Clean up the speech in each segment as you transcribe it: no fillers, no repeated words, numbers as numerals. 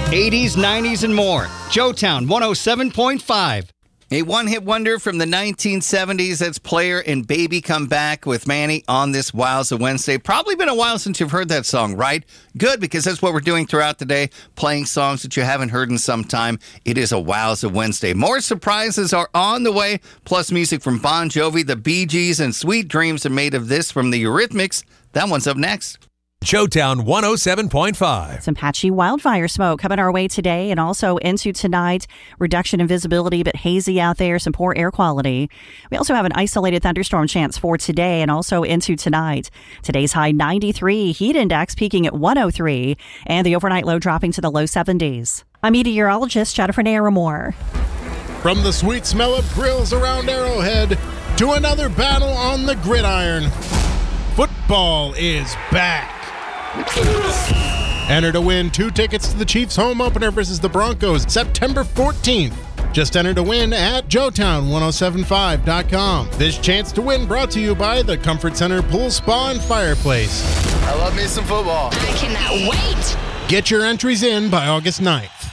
80s, 90s, and more. Joetown 107.5. A one-hit wonder from the 1970s. That's Player and Baby come back with Manny on this Wowza Wednesday. Probably been a while since you've heard that song, right? Good, because that's what we're doing throughout the day, playing songs that you haven't heard in some time. It is a Wowza Wednesday. More surprises are on the way, plus music from Bon Jovi, the Bee Gees, and Sweet Dreams Are Made of This from the Eurythmics. That one's up next. Joetown 107.5. Some patchy wildfire smoke coming our way today and also into tonight. Reduction in visibility, but hazy out there. Some poor air quality. We also have an isolated thunderstorm chance for today and also into tonight. Today's high 93, heat index peaking at 103, and the overnight low dropping to the low 70s. I'm meteorologist Jennifer Naramore. From the sweet smell of grills around Arrowhead to another battle on the gridiron, football is back. Enter to win 2 tickets to the Chiefs home opener versus the Broncos September 14th. Just enter to win at Joetown1075.com. This chance to win brought to you by the Comfort Center Pool Spa and Fireplace. I love me some football. I cannot wait. Get your entries in by August 9th.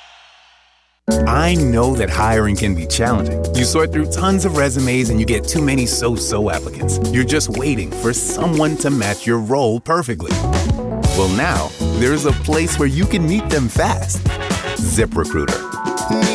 I know that hiring can be challenging. You sort through tons of resumes and you get too many so-so applicants. You're just waiting for someone to match your role perfectly. Well, now, there's a place where you can meet them fast. ZipRecruiter.